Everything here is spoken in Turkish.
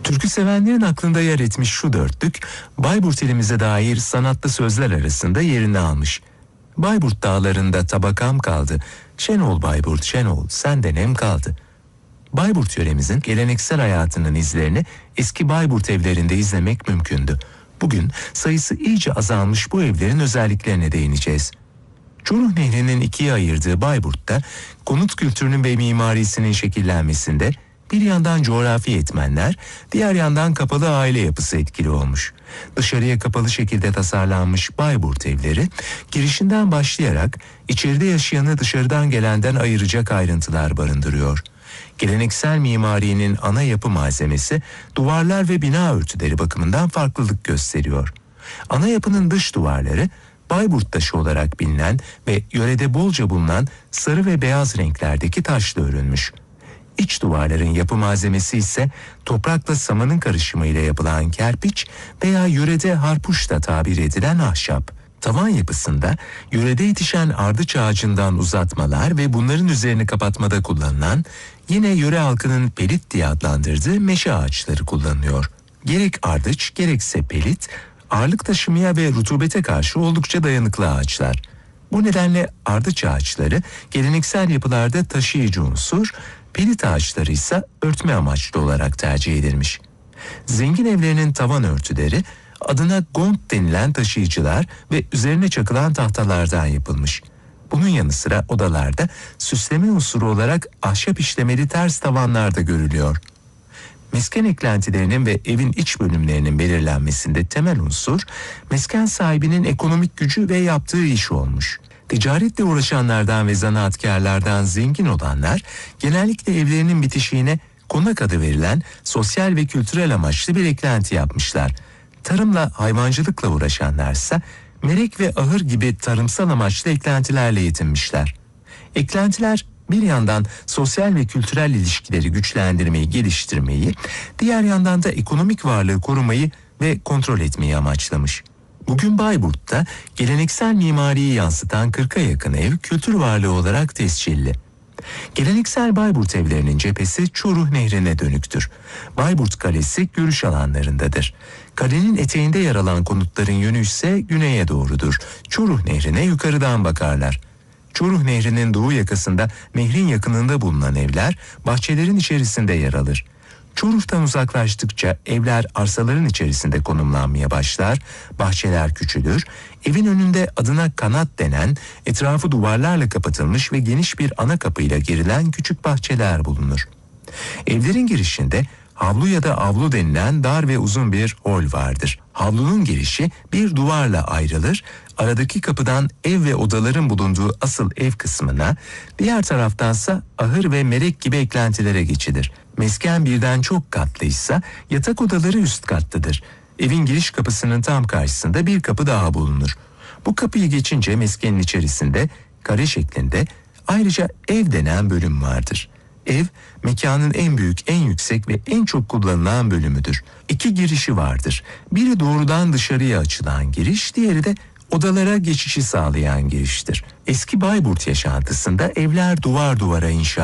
Türkü sevenlerin aklında yer etmiş şu dörtlük, Bayburt ilimize dair sanatlı sözler arasında yerini almış. Bayburt dağlarında tabakam kaldı, şen ol Bayburt şen ol, senden nem kaldı. Bayburt yöremizin geleneksel hayatının izlerini eski Bayburt evlerinde izlemek mümkündü. Bugün sayısı iyice azalmış bu evlerin özelliklerine değineceğiz. Çoruh Nehri'nin ikiye ayırdığı Bayburt'ta konut kültürünün ve mimarisinin şekillenmesinde bir yandan coğrafi etmenler, diğer yandan kapalı aile yapısı etkili olmuş. Dışarıya kapalı şekilde tasarlanmış Bayburt evleri, girişinden başlayarak içeride yaşayanı dışarıdan gelenden ayıracak ayrıntılar barındırıyor. Geleneksel mimarinin ana yapı malzemesi duvarlar ve bina örtüleri bakımından farklılık gösteriyor. Ana yapının dış duvarları Bayburt taşı olarak bilinen ve yörede bolca bulunan sarı ve beyaz renklerdeki taşla örülmüş. İç duvarların yapı malzemesi ise toprakla samanın karışımıyla yapılan kerpiç veya yörede harpuş da tabir edilen ahşap. Tavan yapısında yörede yetişen ardıç ağacından uzatmalar ve bunların üzerini kapatmada kullanılan, yine yöre halkının pelit diye adlandırdığı meşe ağaçları kullanılıyor. Gerek ardıç gerekse pelit, ağırlık taşımaya ve rutubete karşı oldukça dayanıklı ağaçlar. Bu nedenle ardıç ağaçları geleneksel yapılarda taşıyıcı unsur, pelit ağaçları ise örtme amaçlı olarak tercih edilmiş. Zengin evlerinin tavan örtüleri adına gont denilen taşıyıcılar ve üzerine çakılan tahtalardan yapılmış. Bunun yanı sıra odalarda süsleme unsuru olarak ahşap işlemeli ters tavanlar da görülüyor. Mesken eklentilerinin ve evin iç bölümlerinin belirlenmesinde temel unsur, mesken sahibinin ekonomik gücü ve yaptığı iş olmuş. Ticaretle uğraşanlardan ve zanaatkarlardan zengin olanlar, genellikle evlerinin bitişiğine konak adı verilen sosyal ve kültürel amaçlı bir eklenti yapmışlar. Tarımla, hayvancılıkla uğraşanlarsa merek ve ahır gibi tarımsal amaçlı eklentilerle yetinmişler. Eklentiler bir yandan sosyal ve kültürel ilişkileri güçlendirmeyi, geliştirmeyi, diğer yandan da ekonomik varlığı korumayı ve kontrol etmeyi amaçlamış. Bugün Bayburt'ta geleneksel mimariyi yansıtan 40'a yakın ev kültür varlığı olarak tescilli. Geleneksel Bayburt evlerinin cephesi Çoruh Nehri'ne dönüktür. Bayburt Kalesi görüş alanlarındadır. Kalenin eteğinde yer alan konutların yönü ise güneye doğrudur. Çoruh Nehri'ne yukarıdan bakarlar. Çoruh Nehri'nin doğu yakasında nehrin yakınında bulunan evler bahçelerin içerisinde yer alır. Çoruh'tan uzaklaştıkça evler arsaların içerisinde konumlanmaya başlar, bahçeler küçülür, evin önünde adına kanat denen etrafı duvarlarla kapatılmış ve geniş bir ana kapıyla girilen küçük bahçeler bulunur. Evlerin girişinde havlu ya da avlu denilen dar ve uzun bir hol vardır. Havlunun girişi bir duvarla ayrılır, aradaki kapıdan ev ve odaların bulunduğu asıl ev kısmına, diğer taraftansa ahır ve merek gibi eklentilere geçilir. Mesken birden çok katlıysa yatak odaları üst kattadır. Evin giriş kapısının tam karşısında bir kapı daha bulunur. Bu kapıyı geçince meskenin içerisinde kare şeklinde ayrıca ev denen bölüm vardır. Ev, mekanın en büyük, en yüksek ve en çok kullanılan bölümüdür. İki girişi vardır. Biri doğrudan dışarıya açılan giriş, diğeri de odalara geçişi sağlayan giriştir. Eski Bayburt yaşantısında evler duvar duvara inşa